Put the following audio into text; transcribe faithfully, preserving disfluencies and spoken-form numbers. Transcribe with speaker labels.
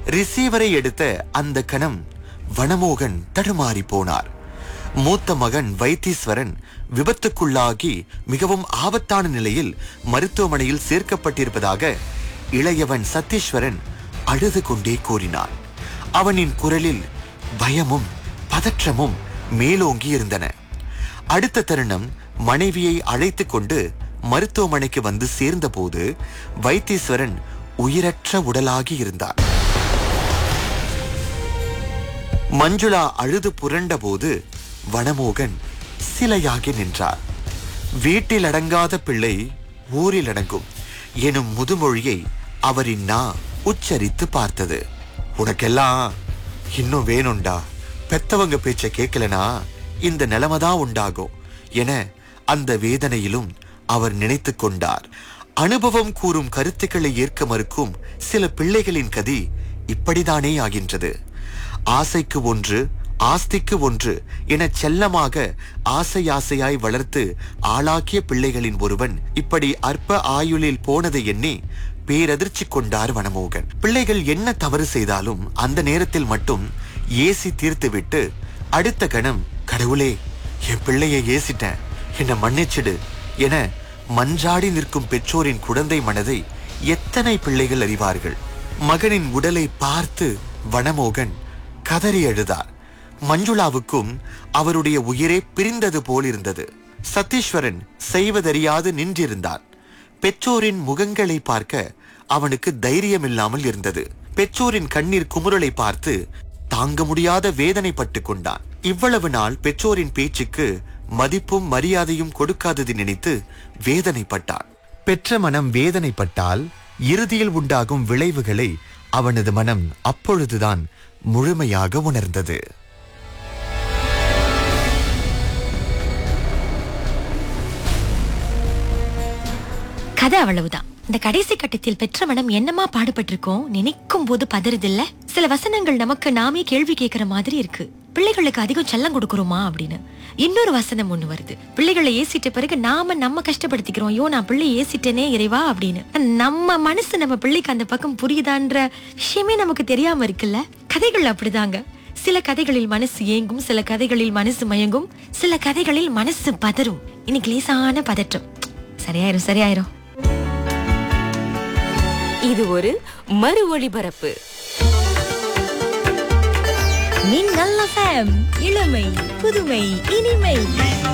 Speaker 1: ரிசீவரை எடுத்த அந்த கணம் வனமோகன் தடுமாறி போனார். மூத்த மகன் வைத்தீஸ்வரன் விபத்துக்குள்ளாகி மிகவும் ஆபத்தான நிலையில் மருத்துவமனையில் சேர்க்கப்பட்டிருப்பதாக இளையவன் சத்தீஸ்வரன் அழுது கொண்டே கூறினான். அவனின் குரலில் பயமும் பதற்றமும் மேலோங்கி இருந்தன. அடுத்த தருணம் மனைவியை அழைத்துக் கொண்டு மருத்துவமனைக்கு வந்து சேர்ந்தபோது வைத்தீஸ்வரன் உயிரற்ற உடலாகி இருந்தார். மஞ்சுளா அழுது புரண்ட போது வனமோகன் சிலையாகி நின்றார். வீட்டில் அடங்காத பிள்ளை ஊரில் அடங்கும் எனும் முதுமொழியை அவரின் நா உச்சரித்து பார்த்தது. உனக்கெல்லாம் இன்னும் வேணும்டா, பெத்தவங்க பேச்ச கேட்கலனா இந்த நிலைமைதான் உண்டாகும் என அந்த வேதனையிலும் அவர் நினைத்து கொண்டார். அனுபவம் கூறும் கருத்துக்களை ஏற்க மறுக்கும் சில பிள்ளைகளின் கதி இப்படித்தானே ஆகின்றது. ஆசைக்கு ஒன்று ஆஸ்திக்கு ஒன்று என செல்லமாக ஆசை ஆசையாய் வளர்த்து ஆளாக்கிய பிள்ளைகளின் ஒருவன் இப்படி அற்ப ஆயுளில் போனதை எண்ணி பேரதிர்ச்சி கொண்டார் வனமோகன். பிள்ளைகள் என்ன தவறு செய்தாலும் அந்த நேரத்தில் மட்டும் ஏசி தீர்த்துவிட்டு அடுத்த கணம் கடவுளே என் பிள்ளையை ஏசிட்டேன், என்ன மன்னிச்சிடு என மன்றாடி நிற்கும் பெற்றோரின் குழந்தை மனதை எத்தனை பிள்ளைகள் அறிவார்கள். மகனின் உடலை பார்த்து வனமோகன் கதறி அழுதார். மஞ்சுளாவுக்கும் அவருடைய உயிரே பிரிந்தது போல் இருந்தது. சத்தீஸ்வரன் செய்வதறியாது நின்றிருந்தான். பெற்றோரின் முகங்களை பார்க்க அவனுக்கு தைரியம் இல்லாமல் இருந்தது. பெற்றோரின் கண்ணீர் குமுறலை பார்த்து தாங்க முடியாத வேதனைப்பட்டு கொண்டான். இவ்வளவு நாள் பெற்றோரின் பேச்சுக்கு மதிப்பும் மரியாதையும் கொடுக்காததை நினைத்து வேதனைப்பட்டான். பெற்ற மனம் வேதனைப்பட்டால் இறுதியில் உண்டாகும் விளைவுகளை அவனது மனம் அப்பொழுதுதான் முழுமையாக உணர்ந்தது.
Speaker 2: கதை அவ்வளவுதான். இந்த கடைசி கட்டத்தில் பெற்ற மனம் என்னமா பாடுபட்டிருக்கோம் நினைக்கும் போது பதறுதில்ல. சில வசனங்கள் நமக்கு நாமே கேள்வி கேட்கிற மாதிரி இருக்கு. பிள்ளைகளுக்கு அதிகம் செல்லம் கொடுக்கிறோமா அப்படின்னு. இன்னொரு வசனம் ஒண்ணு வருது, பிள்ளைகளை ஏசிட்ட பிறகு நாம நம்ம கஷ்டப்படுத்திக்கிறோம், ஐயோ நான் பிள்ளை ஏசிட்டனே இறைவா அப்படின்னு. நம்ம மனசு நம்ம பிள்ளைக்கு அந்த பக்கம் புரியுதான்ற விஷயமே நமக்கு தெரியாம இருக்குல்ல. கதைகள் அப்படிதாங்க. சில கதைகளில் மனசு ஏங்கும், சில கதைகளில் மனசு மயங்கும், சில கதைகளில் மனசு பதறும். இன்னைக்கு லேசான பதற்றம் சரியாயிரும் சரியாயிரும்.
Speaker 3: இது ஒரு மறு ஒளிபரப்பு.
Speaker 2: மின்னல் எஃப்எம், இளமை புதுமை இனிமை.